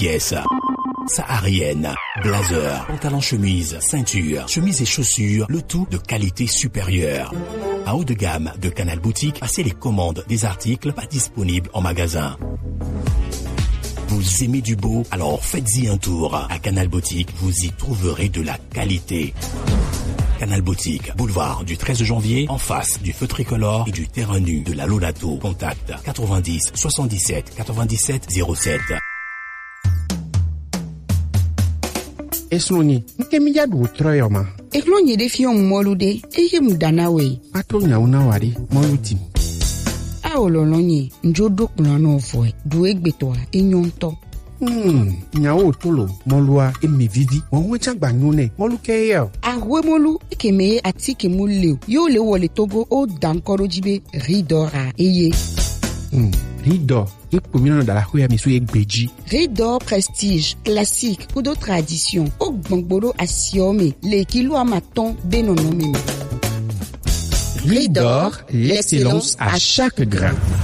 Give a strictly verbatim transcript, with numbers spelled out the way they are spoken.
pièces. Saharienne, blazer, pantalon chemise, ceinture, chemise et chaussures, le tout de qualité supérieure. À haut de gamme de Canal Boutique, passez les commandes des articles pas disponibles en magasin. Vous aimez du beau? Alors faites-y un tour. À Canal Boutique, vous y trouverez de la qualité. Canal Boutique, boulevard du treize janvier, en face du feu tricolore et du terrain nu de la Lolato. Contact quatre-vingt-dix soixante-dix-sept quatre-vingt-dix-sept zéro sept. Eslonye, nke mi ya du troyoma. Eklonye de fion molude, eye mudanawe. Atonya unawari, moluti. A ololonye, njodo kulano fwe, du egbetoa, enyonto. Hmm, nyawo tolo, molua, emi vivi, mwenwe chagba nyune, molu keye. Ahwe molu, ekemeye atike muleu, yo le wole togo o dankoro jibe, ridora, eye. Hmm, ridor. Ridor Prestige, classique ou de tradition. Au Gbangboro à Siome, les kilos à maton benonomime. Ridor, l'excellence à chaque grain.